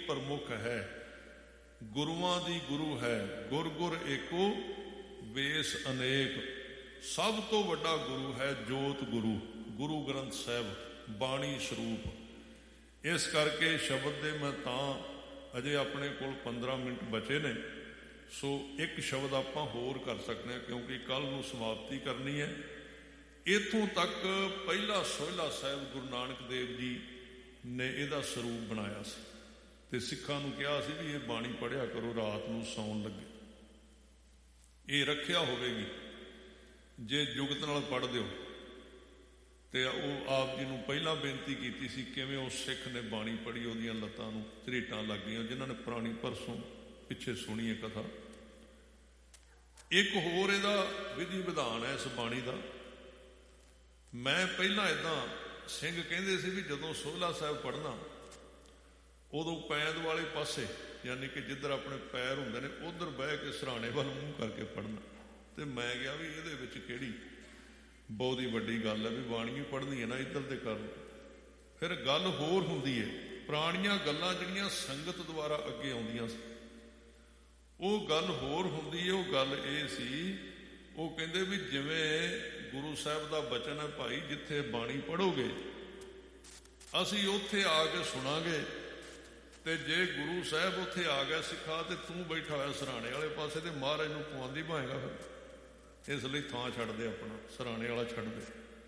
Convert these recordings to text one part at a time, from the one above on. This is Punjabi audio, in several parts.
ਪ੍ਰਮੁੱਖ ਹੈ, ਗੁਰੂਆਂ ਦੀ ਗੁਰੂ ਹੈ, ਗੁਰ ਗੁਰ ਏਕੋ ਵੇਸ ਅਨੇਕ। ਸਭ ਤੋਂ ਵੱਡਾ ਗੁਰੂ ਹੈ ਜੋਤ ਗੁਰੂ, ਗੁਰੂ ਗ੍ਰੰਥ ਸਾਹਿਬ ਬਾਣੀ ਸਰੂਪ। ਇਸ ਕਰਕੇ ਸ਼ਬਦ ਦੇ ਮੈਂ ਤਾਂ ਅਜੇ ਆਪਣੇ ਕੋਲ 15 ਮਿੰਟ ਬਚੇ ਨੇ, ਸੋ ਇੱਕ ਸ਼ਬਦ ਆਪਾਂ ਹੋਰ ਕਰ ਸਕਦੇ ਹਾਂ ਕਿਉਂਕਿ ਕੱਲ੍ਹ ਨੂੰ ਸਮਾਪਤੀ ਕਰਨੀ ਹੈ। ਇੱਥੋਂ ਤੱਕ ਪਹਿਲਾ ਸੋਹਿਲਾ ਸਾਹਿਬ ਗੁਰੂ ਨਾਨਕ ਦੇਵ ਜੀ ਨੇ ਇਹਦਾ ਸਰੂਪ ਬਣਾਇਆ ਸੀ ਤੇ ਸਿੱਖਾਂ ਨੂੰ ਕਿਹਾ ਸੀ ਵੀ ਇਹ ਬਾਣੀ ਪੜ੍ਹਿਆ ਕਰੋ ਰਾਤ ਨੂੰ ਸੌਣ ਲੱਗੇ, ਇਹ ਰੱਖਿਆ ਹੋਵੇਗੀ। ਜੇ ਜੁਗਤ ਨਾਲ ਪੜ੍ਹਦੇ ਹੋ ਤੇ ਉਹ ਆਪ ਜੀ ਨੂੰ ਪਹਿਲਾਂ ਬੇਨਤੀ ਕੀਤੀ ਸੀ ਕਿਵੇਂ ਉਸ ਸਿੱਖ ਨੇ ਬਾਣੀ ਪੜ੍ਹੀ, ਉਹਦੀਆਂ ਲੱਤਾਂ ਨੂੰ ਝਰੀਟਾਂ ਲੱਗ ਗਈਆਂ। ਜਿਨ੍ਹਾਂ ਨੇ ਪੁਰਾਣੀ ਪਰਸੋਂ ਪਿੱਛੇ ਸੁਣੀ ਹੈ ਕਥਾ। ਇੱਕ ਹੋਰ ਇਹਦਾ ਵਿਧੀ ਵਿਧਾਨ ਹੈ ਇਸ ਬਾਣੀ ਦਾ। ਮੈਂ ਪਹਿਲਾਂ ਇੱਦਾਂ ਸਿੰਘ ਕਹਿੰਦੇ ਸੀ ਵੀ ਜਦੋਂ ਸੋਹਿਲਾ ਸਾਹਿਬ ਪੜ੍ਹਨਾ ਉਦੋਂ ਪੈਂਦ ਵਾਲੇ ਪਾਸੇ ਯਾਨੀ ਕਿ ਜਿੱਧਰ ਆਪਣੇ ਪੈਰ ਹੁੰਦੇ ਨੇ ਉੱਧਰ ਬਹਿ ਕੇ ਸਿਰਹਾਣੇ ਵੱਲ ਮੂੰਹ ਕਰਕੇ ਪੜ੍ਹਨਾ। ਤੇ ਮੈਂ ਕਿਹਾ ਵੀ ਇਹਦੇ ਵਿੱਚ ਕਿਹੜੀ ਬਹੁਤ ਹੀ ਵੱਡੀ ਗੱਲ ਹੈ ਵੀ ਬਾਣੀ ਵੀ ਪੜ੍ਹਨੀ ਹੈ ਨਾ, ਇੱਧਰ ਦੇ ਕਰ। ਫਿਰ ਗੱਲ ਹੋਰ ਹੁੰਦੀ ਹੈ, ਪੁਰਾਣੀਆਂ ਗੱਲਾਂ ਜਿਹੜੀਆਂ ਸੰਗਤ ਦੁਆਰਾ ਅੱਗੇ ਆਉਂਦੀਆਂ ਸੀ ਉਹ ਗੱਲ ਹੋਰ ਹੁੰਦੀ ਹੈ। ਉਹ ਗੱਲ ਇਹ ਸੀ, ਉਹ ਕਹਿੰਦੇ ਵੀ ਜਿਵੇਂ ਗੁਰੂ ਸਾਹਿਬ ਦਾ ਬਚਨ ਹੈ ਭਾਈ, ਜਿੱਥੇ ਬਾਣੀ ਪੜ੍ਹੋਗੇ ਅਸੀਂ ਉੱਥੇ ਆ ਕੇ ਸੁਣਾਂਗੇ, ਤੇ ਜੇ ਗੁਰੂ ਸਾਹਿਬ ਉੱਥੇ ਆ ਗਿਆ ਸਿੱਖਾ ਤੇ ਤੂੰ ਬੈਠਾ ਹੋਇਆ ਸਿਰਹਾਣੇ ਵਾਲੇ ਪਾਸੇ ਤੇ ਮਹਾਰਾਜ ਨੂੰ ਪਵਾਉਂਦੀ ਭਾਏਗਾ। ਫਿਰ ਇਸ ਲਈ ਥਾਂ ਛੱਡ ਦੇ, ਆਪਣਾ ਸਿਰਹਾਣੇ ਵਾਲਾ ਛੱਡ ਦੇ।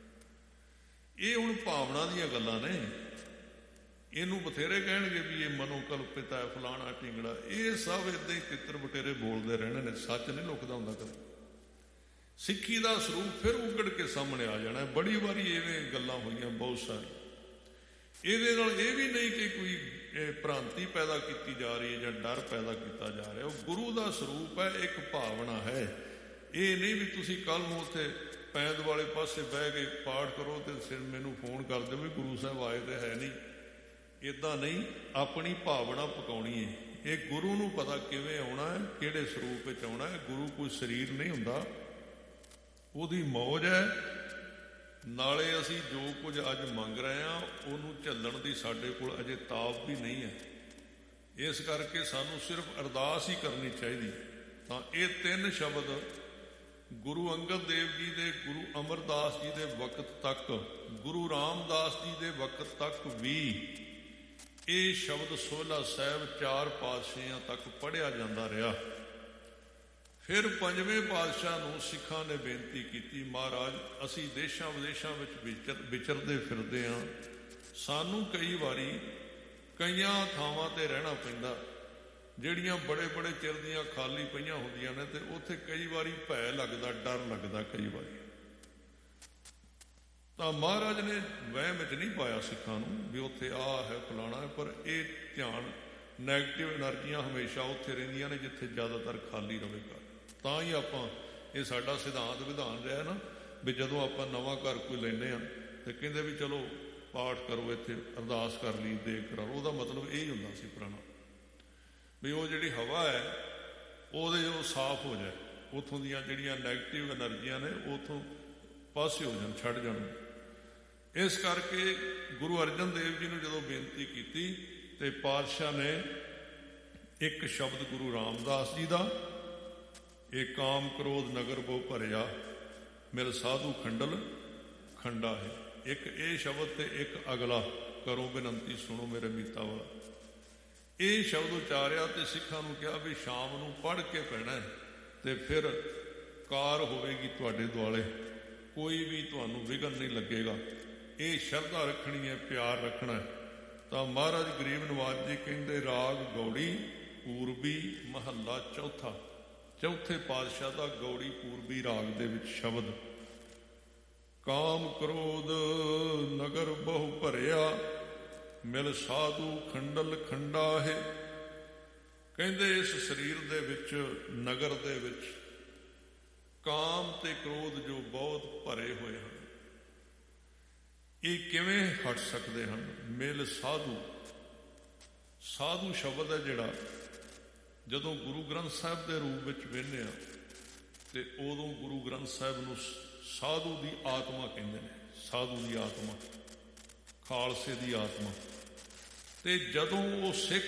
ਇਹ ਹੁਣ ਭਾਵਨਾ ਦੀਆਂ ਗੱਲਾਂ ਨੇ, ਇਹਨੂੰ ਬਥੇਰੇ ਕਹਿਣਗੇ ਵੀ ਇਹ ਮਨੋਕਲਪਿਤ ਹੈ, ਫਲਾਣਾ ਢਿੰਗੜਾ। ਇਹ ਸਭ ਏਦਾਂ ਹੀ ਤਿੱਤਰ ਬਟੇਰੇ ਬੋਲਦੇ ਰਹਿਣੇ ਨੇ, ਸੱਚ ਨਹੀਂ ਲੁਕਦਾ ਹੁੰਦਾ ਕਦੇ। ਸਿੱਖੀ ਦਾ ਸਰੂਪ ਫਿਰ ਉਗੜ ਕੇ ਸਾਹਮਣੇ ਆ ਜਾਣਾ। ਬੜੀ ਵਾਰੀ ਐਵੇਂ ਗੱਲਾਂ ਹੋਈਆਂ ਬਹੁਤ ਸਾਰੀ। ਇਹਦੇ ਨਾਲ ਇਹ ਵੀ ਨਹੀਂ ਕਿ ਕੋਈ ਭ੍ਰਾਂਤੀ ਪੈਦਾ ਕੀਤੀ ਜਾ ਰਹੀ ਹੈ ਜਾਂ ਡਰ ਪੈਦਾ ਕੀਤਾ ਜਾ ਰਿਹਾ। ਉਹ ਗੁਰੂ ਦਾ ਸਰੂਪ ਹੈ, ਇੱਕ ਭਾਵਨਾ ਹੈ। ਇਹ ਨਹੀਂ ਵੀ ਤੁਸੀਂ ਕੱਲ੍ਹ ਨੂੰ ਉੱਥੇ ਪੈਂਦ ਵਾਲੇ ਪਾਸੇ ਬਹਿ ਕੇ ਪਾਠ ਕਰੋ ਤੇ ਫਿਰ ਮੈਨੂੰ ਫੋਨ ਕਰ ਦਿਓ ਵੀ ਗੁਰੂ ਸਾਹਿਬ ਆਏ ਤੇ ਹੈ ਨਹੀਂ। ਇੱਦਾਂ ਨਹੀਂ, ਆਪਣੀ ਭਾਵਨਾ ਪਕਾਉਣੀ ਹੈ। ਇਹ ਗੁਰੂ ਨੂੰ ਪਤਾ ਕਿਵੇਂ ਆਉਣਾ ਹੈ, ਕਿਹੜੇ ਸਰੂਪ ਵਿੱਚ ਆਉਣਾ ਹੈ। ਗੁਰੂ ਕੋਈ ਸਰੀਰ ਨਹੀਂ ਹੁੰਦਾ, ਉਹਦੀ ਮੌਜ ਹੈ। ਨਾਲੇ ਅਸੀਂ ਜੋ ਕੁਝ ਅੱਜ ਮੰਗ ਰਹੇ ਹਾਂ ਉਹਨੂੰ ਝੱਲਣ ਦੀ ਸਾਡੇ ਕੋਲ ਅਜੇ ਤਾਬ ਵੀ ਨਹੀਂ ਹੈ। ਇਸ ਕਰਕੇ ਸਾਨੂੰ ਸਿਰਫ ਅਰਦਾਸ ਹੀ ਕਰਨੀ ਚਾਹੀਦੀ। ਤਾਂ ਇਹ 3 ਸ਼ਬਦ ਗੁਰੂ ਅੰਗਦ ਦੇਵ ਜੀ ਦੇ, ਗੁਰੂ ਅਮਰਦਾਸ ਜੀ ਦੇ ਵਕਤ ਤੱਕ, ਗੁਰੂ ਰਾਮਦਾਸ ਜੀ ਦੇ ਵਕਤ ਤੱਕ ਵੀ ਇਹ ਸ਼ਬਦ ਸੋਹਿਲਾ ਸਾਹਿਬ 4 ਪਾਤਸ਼ਾਹਾਂ ਤੱਕ ਪੜ੍ਹਿਆ ਜਾਂਦਾ ਰਿਹਾ। ਫਿਰ 5ਵੇਂ ਪਾਤਸ਼ਾਹ ਨੂੰ ਸਿੱਖਾਂ ਨੇ ਬੇਨਤੀ ਕੀਤੀ, ਮਹਾਰਾਜ ਅਸੀਂ ਦੇਸ਼ਾਂ ਵਿਦੇਸ਼ਾਂ ਵਿੱਚ ਵਿਚਰਦੇ ਫਿਰਦੇ ਹਾਂ, ਸਾਨੂੰ ਕਈ ਵਾਰੀ ਕਈਆਂ ਥਾਵਾਂ ਤੇ ਰਹਿਣਾ ਪੈਂਦਾ ਜਿਹੜੀਆਂ ਬੜੇ ਬੜੇ ਚਿਰ ਦੀਆਂ ਖਾਲੀ ਪਈਆਂ ਹੁੰਦੀਆਂ ਨੇ, ਤੇ ਉੱਥੇ ਕਈ ਵਾਰੀ ਭੈ ਲੱਗਦਾ, ਡਰ ਲੱਗਦਾ ਕਈ ਵਾਰੀ। ਤਾਂ ਮਹਾਰਾਜ ਨੇ ਵਹਿਮ ਵਿੱਚ ਨਹੀਂ ਪਾਇਆ ਸਿੱਖਾਂ ਨੂੰ ਵੀ ਉੱਥੇ ਆਹ ਹੈ ਫਲਾਣਾ ਹੈ, ਪਰ ਇਹ ਧਿਆਨ ਨੈਗੇਟਿਵ એનર્ਜੀਆਂ ਹਮੇਸ਼ਾ ਉੱਥੇ ਰਹਿੰਦੀਆਂ ਨੇ ਜਿੱਥੇ ਜ਼ਿਆਦਾਤਰ ਖਾਲੀ ਰਹੇਗਾ। ਤਾਂ ਹੀ ਆਪਾਂ ਇਹ ਸਾਡਾ ਸਿਧਾਂਤ ਵਿਧਾਨ ਰਿਹਾ ਨਾ ਵੀ ਜਦੋਂ ਆਪਾਂ ਨਵਾਂ ਘਰ ਕੋਈ ਲੈਂਦੇ ਹਾਂ ਤੇ ਕਹਿੰਦੇ ਵੀ ਚਲੋ ਪਾਠ ਕਰੋ, ਇੱਥੇ ਅਰਦਾਸ ਕਰ ਲਈ, ਦੇਗ ਕਰਾ ਲਓ। ਉਹਦਾ ਮਤਲਬ ਇਹ ਹੀ ਹੁੰਦਾ ਸੀ ਪੁਰਾਣਾ ਵੀ ਉਹ ਜਿਹੜੀ ਹਵਾ ਹੈ ਉਹਦੇ ਉਹ ਸਾਫ਼ ਹੋ ਜਾਏ, ਉੱਥੋਂ ਦੀਆਂ ਜਿਹੜੀਆਂ ਨੈਗੇਟਿਵ એનર્ਜੀਆਂ ਨੇ ਉੱਥੋਂ ਪਾਸੇ ਹੋ ਜਾਣ, ਛੱਡ ਜਾਣ। ਇਸ ਕਰਕੇ ਗੁਰੂ ਅਰਜਨ ਦੇਵ ਜੀ ਨੂੰ ਜਦੋਂ ਬੇਨਤੀ ਕੀਤੀ ਤੇ ਪਾਤਸ਼ਾਹ ਨੇ ਇੱਕ ਸ਼ਬਦ ਗੁਰੂ ਰਾਮਦਾਸ ਜੀ ਦਾ, ਇਹ ਕਾਮ ਕ੍ਰੋਧ ਨਗਰ ਬੋ ਭਰਿਆ ਮਿਲ ਸਾਧੂ ਖੰਡਲ ਖੰਡਾ ਹੈ, ਇੱਕ ਇਹ ਸ਼ਬਦ ਤੇ ਇੱਕ ਅਗਲਾ ਕਰੋ ਬੇਨਤੀ ਸੁਣੋ ਮੇਰੇ ਮੀਤਾ ਵਾਲਾ। ਇਹ ਸ਼ਬਦ ਉਚਾਰਿਆ ਤੇ ਸਿੱਖਾਂ ਨੂੰ ਕਿਹਾ ਵੀ ਸ਼ਾਮ ਨੂੰ ਪੜ੍ਹ ਕੇ ਪੈਣਾ ਤੇ ਫਿਰ ਕਾਰ ਹੋਵੇਗੀ ਤੁਹਾਡੇ ਦੁਆਲੇ, ਕੋਈ ਵੀ ਤੁਹਾਨੂੰ ਵਿਘਨ ਨਹੀਂ ਲੱਗੇਗਾ। ਇਹ ਸ਼ਰਧਾ ਰੱਖਣੀ ਹੈ, ਪਿਆਰ ਰੱਖਣਾ ਹੈ। ਤਾਂ ਮਹਾਰਾਜ ਗਰੀਬ ਨਵਾਜ ਜੀ ਕਹਿੰਦੇ ਰਾਗ ਗੌੜੀ ਪੂਰਬੀ ਮਹੱਲਾ ਚੌਥਾ, ਚੌਥੇ ਪਾਤਸ਼ਾਹ ਦਾ ਗੌੜੀ ਪੂਰਬੀ ਰਾਗ ਦੇ ਵਿੱਚ ਸ਼ਬਦ ਕਾਮ ਕ੍ਰੋਧ ਨਗਰ ਬਹੁ ਭਰਿਆ ਮਿਲ ਸਾਧੂ ਖੰਡਲ ਖੰਡਾ ਹੈ। ਕਹਿੰਦੇ ਇਸ ਸਰੀਰ ਦੇ ਵਿੱਚ, ਨਗਰ ਦੇ ਵਿੱਚ ਕਾਮ ਤੇ ਕ੍ਰੋਧ ਜੋ ਬਹੁਤ ਭਰੇ ਹੋਏ ਹਨ, ਇਹ ਕਿਵੇਂ ਹਟ ਸਕਦੇ ਹਨ? ਮਿਲ ਸਾਧੂ, ਸਾਧੂ ਸ਼ਬਦ ਹੈ ਜਿਹੜਾ ਜਦੋਂ ਗੁਰੂ ਗ੍ਰੰਥ ਸਾਹਿਬ ਦੇ ਰੂਪ ਵਿੱਚ ਵੇਖਦੇ ਹਾਂ ਤੇ ਉਦੋਂ ਗੁਰੂ ਗ੍ਰੰਥ ਸਾਹਿਬ ਨੂੰ ਸਾਧੂ ਦੀ ਆਤਮਾ ਕਹਿੰਦੇ ਨੇ, ਸਾਧੂ ਦੀ ਆਤਮਾ, ਖਾਲਸੇ ਦੀ ਆਤਮਾ। ਤੇ ਜਦੋਂ ਉਹ ਸਿੱਖ